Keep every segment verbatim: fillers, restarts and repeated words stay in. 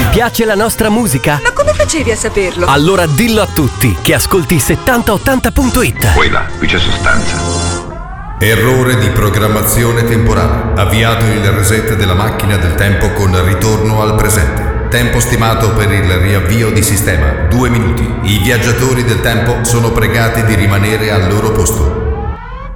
piace la nostra musica? Ma come facevi a saperlo? Allora dillo a tutti che ascolti settanta ottanta punto it. Poi là, qui c'è sostanza. Errore di programmazione temporale. Avviato il reset della macchina del tempo con ritorno al presente. Tempo stimato per il riavvio di sistema, due minuti. I viaggiatori del tempo sono pregati di rimanere al loro posto.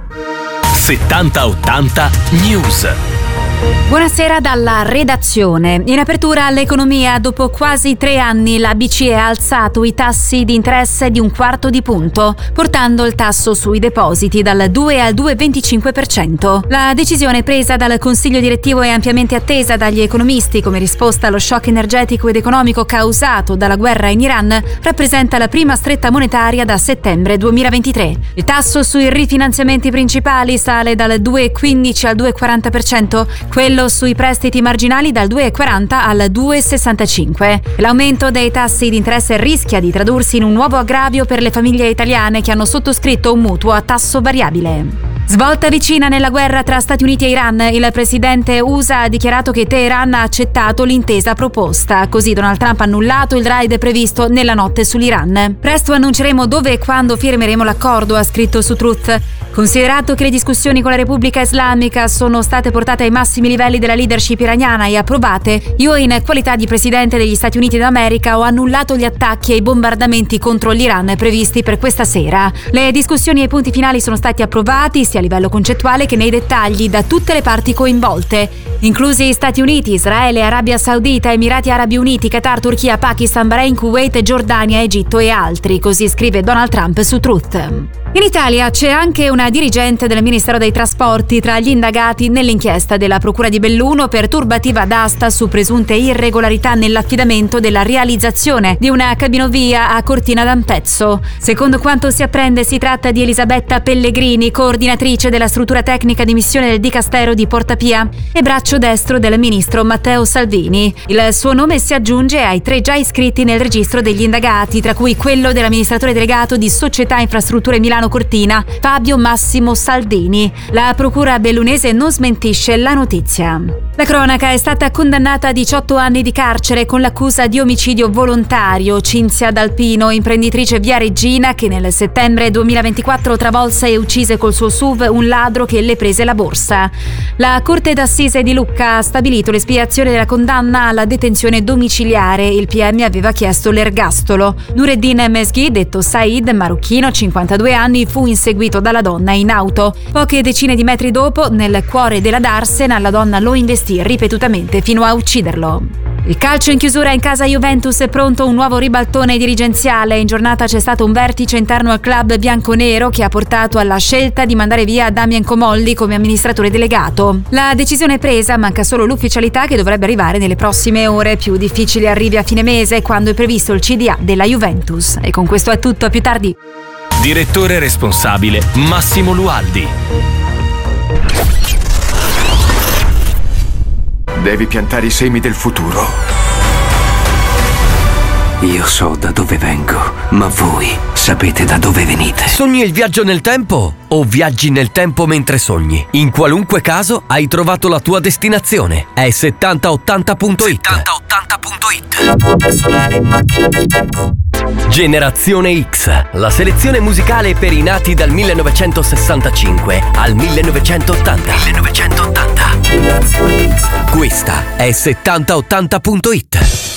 settanta ottanta News. Buonasera dalla redazione. In apertura all'economia, dopo quasi tre anni la B C E ha alzato i tassi di interesse di un quarto di punto, portando il tasso sui depositi dal due al due virgola venticinque per cento. La decisione presa dal Consiglio direttivo è ampiamente attesa dagli economisti come risposta allo shock energetico ed economico causato dalla guerra in Iran. Rappresenta la prima stretta monetaria da settembre duemilaventitré. Il tasso sui rifinanziamenti principali sale dal due virgola quindici al due virgola quaranta per cento, quello sui prestiti marginali dal due virgola quaranta al due virgola sessantacinque. L'aumento dei tassi di interesse rischia di tradursi in un nuovo aggravio per le famiglie italiane che hanno sottoscritto un mutuo a tasso variabile. Svolta vicina nella guerra tra Stati Uniti e Iran. Il presidente U S A ha dichiarato che Teheran ha accettato l'intesa proposta. Così Donald Trump ha annullato il raid previsto nella notte sull'Iran. Presto annunceremo dove e quando firmeremo l'accordo, ha scritto su Truth. Considerato che le discussioni con la Repubblica Islamica sono state portate ai massimi livelli della leadership iraniana e approvate, io in qualità di presidente degli Stati Uniti d'America ho annullato gli attacchi e i bombardamenti contro l'Iran previsti per questa sera. Le discussioni e i punti finali sono stati approvati sia a livello concettuale che nei dettagli da tutte le parti coinvolte, inclusi Stati Uniti, Israele, Arabia Saudita, Emirati Arabi Uniti, Qatar, Turchia, Pakistan, Bahrain, Kuwait, Giordania, Egitto e altri, così scrive Donald Trump su Truth. In Italia c'è anche una dirigente del Ministero dei Trasporti tra gli indagati nell'inchiesta della Procura di Belluno per turbativa d'asta su presunte irregolarità nell'affidamento della realizzazione di una cabinovia a Cortina d'Ampezzo. Secondo quanto si apprende, si tratta di Elisabetta Pellegrini, coordinatrice della struttura tecnica di missione del Dicastero di Portapia e braccio destro del ministro Matteo Salvini. Il suo nome si aggiunge ai tre già iscritti nel registro degli indagati, tra cui quello dell'amministratore delegato di Società Infrastrutture Milano Cortina, Fabio Massimo Saldini. La procura bellunese non smentisce la notizia. La cronaca: è stata condannata a diciotto anni di carcere con l'accusa di omicidio volontario Cinzia D'Alpino, imprenditrice via Regina, che nel settembre duemilaventiquattro travolse e uccise col suo S U V un ladro che le prese la borsa. La Corte d'Assise di Lucca ha stabilito l'espiazione della condanna alla detenzione domiciliare. Il P M aveva chiesto l'ergastolo. Nureddin Mesghi, detto Said, marocchino, cinquantadue anni, fu inseguito dalla donna in auto. Poche decine di metri dopo, nel cuore della Darsena, la donna lo investì ripetutamente fino a ucciderlo. Il calcio in chiusura in casa Juventus, è pronto un nuovo ribaltone dirigenziale. In giornata c'è stato un vertice interno al club bianconero che ha portato alla scelta di mandare via Damien Comolli come amministratore delegato. La decisione è presa, manca solo l'ufficialità che dovrebbe arrivare nelle prossime ore. Più difficile arrivi a fine mese, quando è previsto il C D A della Juventus. E con questo è tutto, a più tardi. Direttore responsabile Massimo Lualdi. Devi piantare i semi del futuro. Io so da dove vengo, ma voi sapete da dove venite. Sogni il viaggio nel tempo o viaggi nel tempo mentre sogni? In qualunque caso hai trovato la tua destinazione. È settanta ottanta punto it. settanta ottanta punto it. Generazione X, la selezione musicale per i nati dal millenovecentosessantacinque al millenovecentottanta. millenovecentottanta. Questa è settanta ottanta punto it.